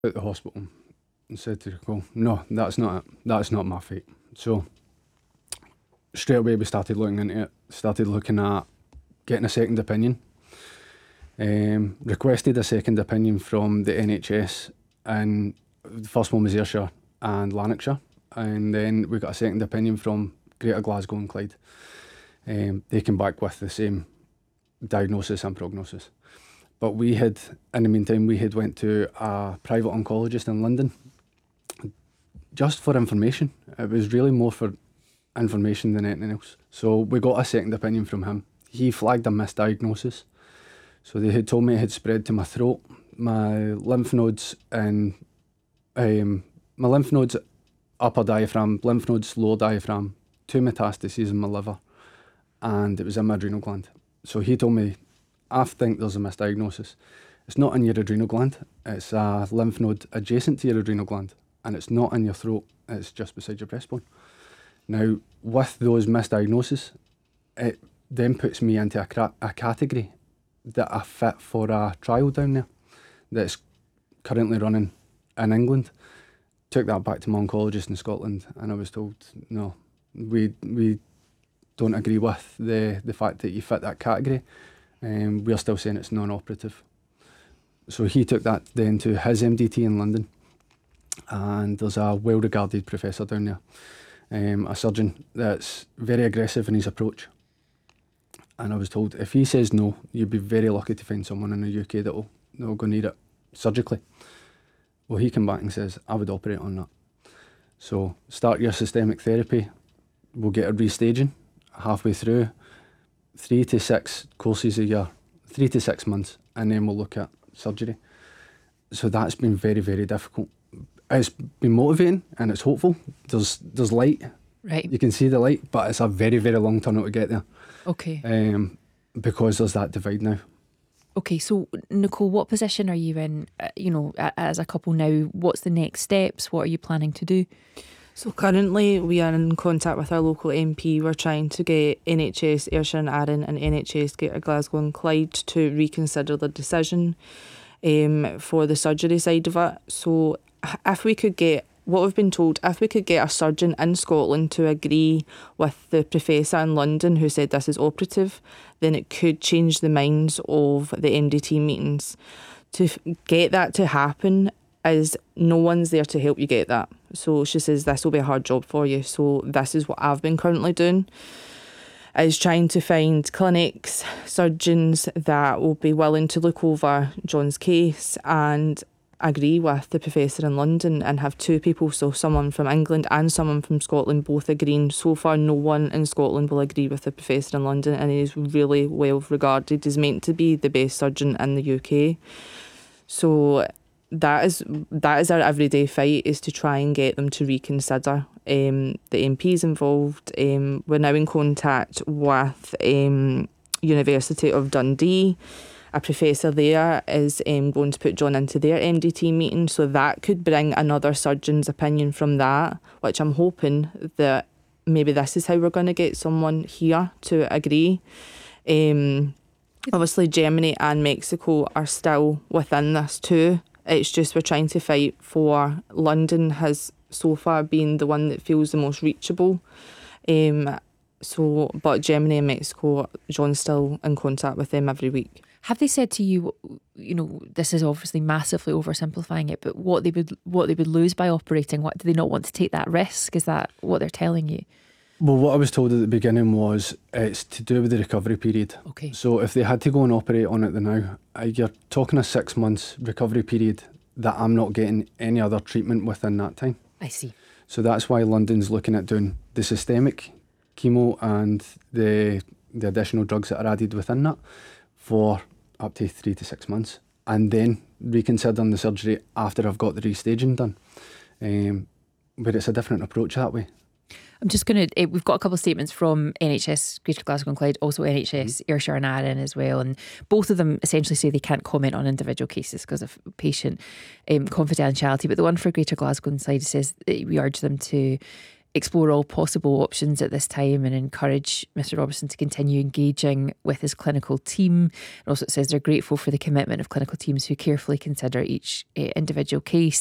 At the hospital and said to Nicole, no, that's not it. That's not my fate. So straight away we started looking into it, started looking at getting a second opinion. Requested a second opinion from the NHS, and the first one was Ayrshire and Lanarkshire, and then we got a second opinion from Greater Glasgow and Clyde. They came back with the same diagnosis and prognosis. But we had, in the meantime, we had went to a private oncologist in London just for information. It was really more for information than anything else. So we got a second opinion from him. He flagged a misdiagnosis. So they had told me it had spread to my throat, my lymph nodes, and my lymph nodes upper diaphragm, lymph nodes lower diaphragm, 2 metastases in my liver, and it was in my adrenal gland. So he told me, I think there's a misdiagnosis. It's not in your adrenal gland, it's a lymph node adjacent to your adrenal gland, and it's not in your throat, it's just beside your breastbone. Now, with those misdiagnoses, it then puts me into a category that I fit for a trial down there that's currently running in England. Took that back to my oncologist in Scotland, and I was told, no, we don't agree with the fact that you fit that category. We're still saying it's non-operative. So he took that then to his MDT in London, and there's a well-regarded professor down there, a surgeon that's very aggressive in his approach. And I was told, if he says no, you'd be very lucky to find someone in the UK that'll go need it surgically. Well, he came back and says, I would operate on that. So start your systemic therapy, we'll get a restaging halfway through, 3 to 6 courses a year, 3 to 6 months, and then we'll look at surgery. So that's been very, very difficult. It's been motivating and it's hopeful. There's light. Right. You can see the light, but it's a very, very long tunnel to get there. Okay. Because there's that divide now. Okay, so Nicole, what position are you in, as a couple now? What's the next steps? What are you planning to do? So currently we are in contact with our local MP. We're trying to get NHS Ayrshire and Arran and NHS Greater Glasgow and Clyde to reconsider the decision for the surgery side of it. So if we could get, what we've been told, if we could get a surgeon in Scotland to agree with the professor in London who said this is operative, then it could change the minds of the MDT meetings. To get that to happen is no one's there to help you get that. So she says this will be a hard job for you. So this is what I've been currently doing, is trying to find clinics, surgeons that will be willing to look over John's case and agree with the professor in London, and have 2 people, so someone from England and someone from Scotland, both agreeing. So far no one in Scotland will agree with the professor in London, and he's really well regarded. He's meant to be the best surgeon in the UK. So that is our everyday fight, is to try and get them to reconsider. The MPs involved, we're now in contact with University of Dundee. A professor there is going to put John into their MDT meeting, so that could bring another surgeon's opinion from that, which I'm hoping that maybe this is how we're going to get someone here to agree. Obviously Germany and Mexico are still within this too. It's just we're trying to fight for London has so far been the one that feels the most reachable. But Germany and Mexico, John's still in contact with them every week. Have they said to you, this is obviously massively oversimplifying it, but what they would lose by operating? What do they not want to take that risk? Is that what they're telling you? Well, what I was told at the beginning was it's to do with the recovery period. Okay. So if they had to go and operate on it now, you're talking a 6 months recovery period that I'm not getting any other treatment within that time. I see. So that's why London's looking at doing the systemic chemo and the additional drugs that are added within that for up to 3 to 6 months, and then reconsidering the surgery after I've got the restaging done. But it's a different approach that way. I'm just going to, we've got a couple of statements from NHS Greater Glasgow and Clyde, also NHS Ayrshire and Arran as well, and both of them essentially say they can't comment on individual cases because of patient confidentiality. But the one for Greater Glasgow and Clyde says that we urge them to explore all possible options at this time and encourage Mr Robertson to continue engaging with his clinical team. And also it says they're grateful for the commitment of clinical teams who carefully consider each individual case.